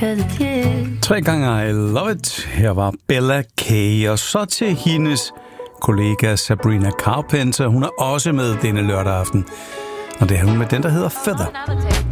3 gange I Love It. Her var Bella K. Og så til hendes kollega Sabrina Carpenter. Hun er også med denne lørdag aften. Og det er hun med den, der hedder Feather.